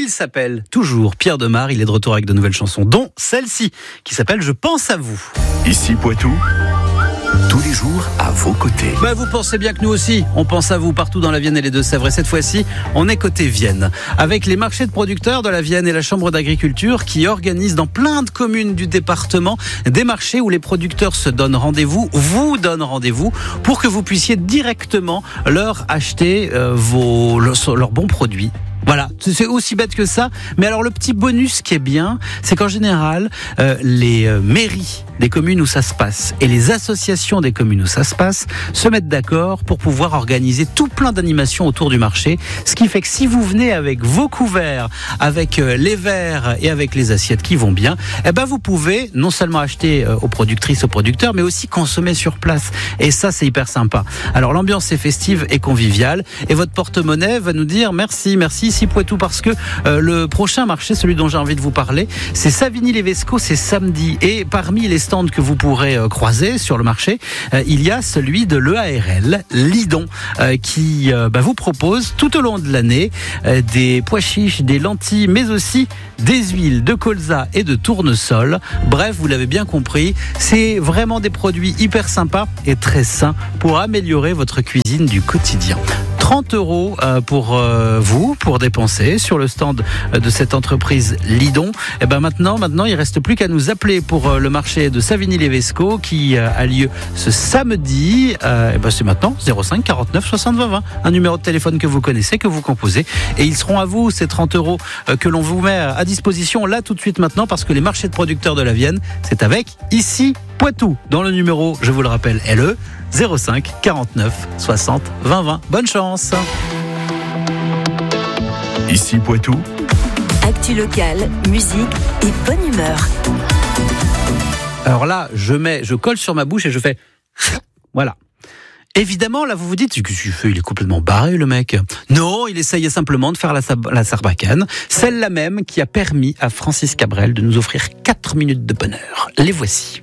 Il s'appelle toujours Pierre Demar. Il est de retour avec de nouvelles chansons, dont celle-ci, qui s'appelle « Je pense à vous ». Ici Poitou, tous les jours à vos côtés. Vous pensez bien que nous aussi, on pense à vous partout dans la Vienne et les Deux-Sèvres. Et cette fois-ci, on est côté Vienne, avec les marchés de producteurs de la Vienne et la Chambre d'agriculture qui organisent dans plein de communes du département des marchés où les producteurs se donnent rendez-vous, vous donnent rendez-vous, pour que vous puissiez directement leur acheter leurs bons produits. Voilà, c'est aussi bête que ça. Mais alors le petit bonus qui est bien, c'est qu'en général, les mairies des communes où ça se passe et les associations des communes où ça se passe se mettent d'accord pour pouvoir organiser tout plein d'animations autour du marché. Ce qui fait que si vous venez avec vos couverts, avec les verres et avec les assiettes qui vont bien, vous pouvez non seulement acheter aux productrices, aux producteurs, mais aussi consommer sur place. Et ça, c'est hyper sympa. Alors l'ambiance est festive et conviviale. Et votre porte-monnaie va nous dire merci ici Poitou, parce que le prochain marché, celui dont j'ai envie de vous parler, c'est Savigny-lès-Vescos, c'est samedi. Et parmi les stands que vous pourrez croiser sur le marché, il y a celui de l'EARL, Lidon, qui vous propose tout au long de l'année des pois chiches, des lentilles, mais aussi des huiles de colza et de tournesol. Bref, vous l'avez bien compris, c'est vraiment des produits hyper sympas et très sains pour améliorer votre cuisine du quotidien. 30 € pour dépenser sur le stand de cette entreprise Lidon. Et maintenant, il reste plus qu'à nous appeler pour le marché de Savigny-lès-Vescos qui a lieu ce samedi. C'est maintenant 05 49 60 20 20. Un numéro de téléphone que vous connaissez, que vous composez. Et ils seront à vous, ces 30 € que l'on vous met à disposition là tout de suite maintenant, parce que les marchés de producteurs de la Vienne, c'est avec Ici Poitou. Dans le numéro, je vous le rappelle, LE 05 49 60 20 20. Bonne chance. Ici Poitou. Actu locale, musique et bonne humeur. Alors là, je colle sur ma bouche et je fais voilà. Évidemment, là, vous vous dites, il est complètement barré, le mec. Non, il essayait simplement de faire la sarbacane, celle-là même qui a permis à Francis Cabrel de nous offrir 4 minutes de bonheur. Les voici.